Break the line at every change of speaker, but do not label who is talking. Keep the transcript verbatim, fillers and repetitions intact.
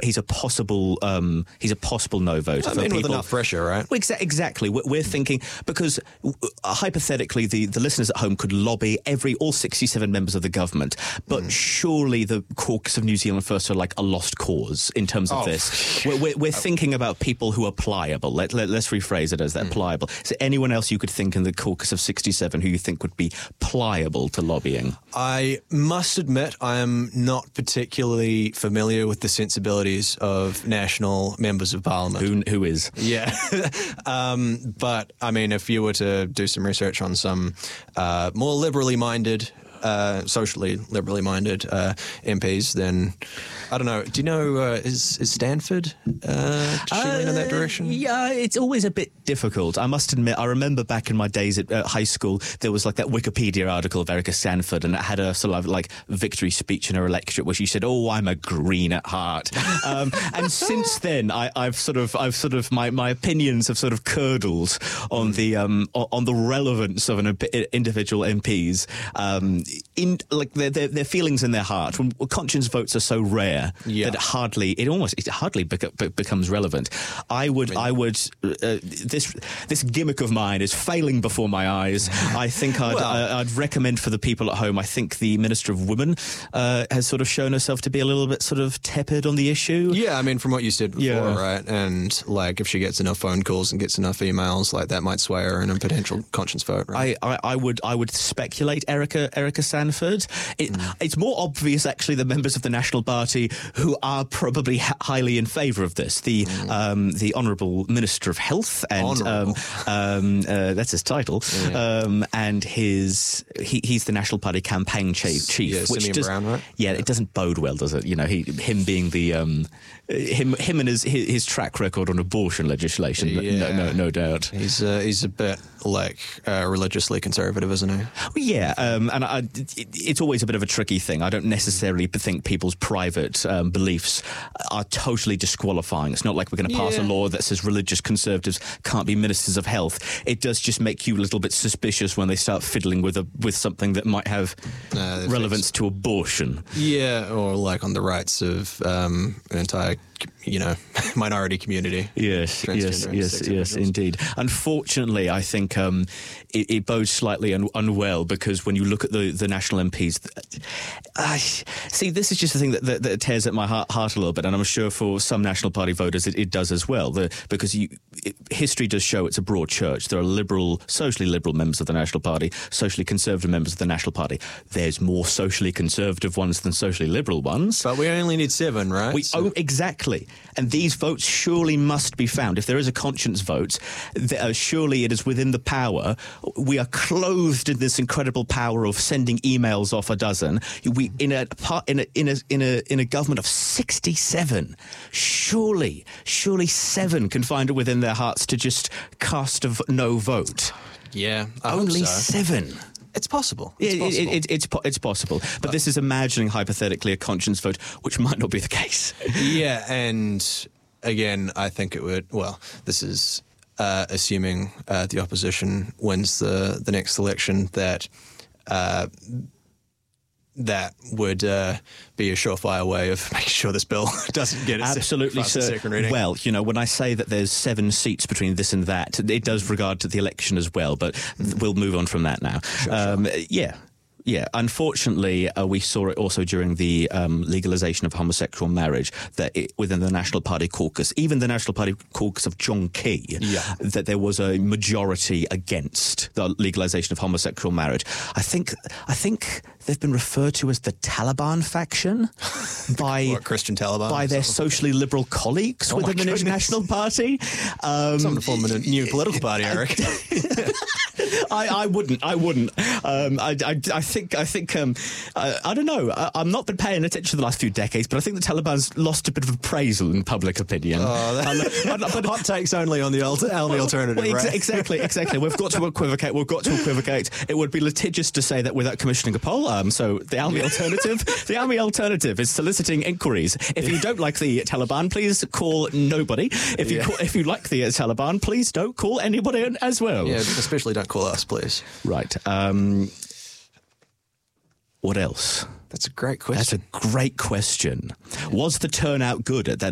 he's a possible um, he's a possible no voter.
I mean,
people,
with enough pressure, right?
Well, exa- exactly. We're, we're thinking because uh, hypothetically, the, the listeners at home could lobby every all sixty-seven members of the government, but mm. surely the caucus of New Zealand First are like a lost cause in terms of
oh.
this. We're, we're, we're thinking about people who are pliable. Let, let, let's rephrase it as that mm. pliable. Is there anyone else you could think in the caucus of sixty-seven who you think would be pliable to lobbying?
I must admit I am not particularly familiar with the sensibilities of national members of parliament.
Who, who is?
Yeah. um, but, I mean, if you were to do some research on some uh, more liberally minded Uh, socially liberally minded uh, M Ps, then I don't know. Do you know uh, is is Stanford? Uh, does she uh, lean in that direction?
Yeah, it's always a bit difficult. I must admit. I remember back in my days at uh, high school, there was like that Wikipedia article of Erica Stanford, and it had a sort of like victory speech in her electorate where she said, "Oh, I'm a Green at heart." um, and since then, I, I've sort of I've sort of my, my opinions have sort of curdled on mm. the um on the relevance of an individual M P's. Um, In like their, their their feelings in their heart. When conscience votes are so rare
yeah.
that it hardly it almost it hardly beca- be- becomes relevant. I would I, mean, I would uh, this this gimmick of mine is failing before my eyes. I think I'd well, I, I'd recommend for the people at home. I think the Minister of Women uh, has sort of shown herself to be a little bit sort of tepid on the issue.
Yeah, I mean from what you said before,
yeah.
right? And like if she gets enough phone calls and gets enough emails, like that might sway her in a potential conscience vote. Right?
I, I, I would I would speculate Erica Erica Stanford. It, mm. It's more obvious, actually, the members of the National Party who are probably ha- highly in favour of this. The mm. um, the Honourable Minister of Health, and um, um, uh, that's his title, yeah. um, and his he, he's the National Party campaign chief. chief
yeah,
which
Simeon
does,
Brown, right?
Yeah, it doesn't bode well, does it? You know, he him being the um, him him and his his track record on abortion legislation.
Yeah.
No, no, no doubt.
He's uh, he's a bit like uh, religiously conservative, isn't he?
Yeah, um, and I, it, it's always a bit of a tricky thing. I don't necessarily think people's private um, beliefs are totally disqualifying. It's not like we're going to pass
yeah.
a law that says religious conservatives can't be ministers of health. It does just make you a little bit suspicious when they start fiddling with a with something that might have uh, relevance to abortion.
Yeah, or like on the rights of um, an entire, you know, minority community.
Yes, yes, yes, yes, indeed. Unfortunately, I think um, it, it bodes slightly un- unwell because when you look at the, the national M Ps, uh, see, this is just the thing that, that, that tears at my heart, heart a little bit, and I'm sure for some National Party voters it, it does as well, the, because you, it, history does show it's a broad church. There are liberal, socially liberal members of the National Party, socially conservative members of the National Party. There's more socially conservative ones than socially liberal ones.
But we only need seven, right?
We,
so.
oh, exactly. And these votes surely must be found. If there is a conscience vote, th- uh, surely it is within the power. We are clothed in this incredible power of sending emails off a dozen. We in a in a in a in a in a government of sixty-seven. Surely, surely seven can find it within their hearts to just cast a v- no vote.
Yeah, I
only
hope so.
seven.
It's possible. It's
it,
possible.
It, it, it's, it's possible. But, but this is imagining, hypothetically, a conscience vote, which might not be the case.
Yeah, and again, I think it would, well, this is uh, assuming uh, the opposition wins the, the next election, that uh, that would uh, be a surefire way of making sure this bill doesn't get its
absolutely, sir.
second reading.
Well, you know, when I say that there's seven seats between this and that, it does regard to the election as well. But mm. we'll move on from that now.
Sure,
um,
sure.
Yeah. Yeah, unfortunately, uh, we saw it also during the um, legalization of homosexual marriage, that it, within the National Party caucus, even the National Party caucus of John Key,
yeah.
that there was a majority against the legalization of homosexual marriage. I think I think they've been referred to as the Taliban faction by
what, Christian Taliban
by their socially liberal colleagues
oh
within the goodness. National Party. Um,
Someone to form a new political party, Eric.
I, I wouldn't. I wouldn't. Um, I, I, I think. I think. Um, I, I don't know. I, I've not been paying attention the last few decades, but I think the Taliban's lost a bit of appraisal in public opinion.
Oh, that, but, but hot takes only on the alter, on the alternative,
well,
right?
Exactly. Exactly. We've got to equivocate. We've got to equivocate. It would be litigious to say that without commissioning a poll. Um, so the Almy alternative. The Almy alternative is soliciting inquiries. If you don't like the Taliban, please call nobody. If you
yeah.
call, if you like the Taliban, please don't call anybody as well.
Yeah, especially don't call us, please.
Right. Um, what else?
That's a great question.
That's a great question. Was the turnout good at that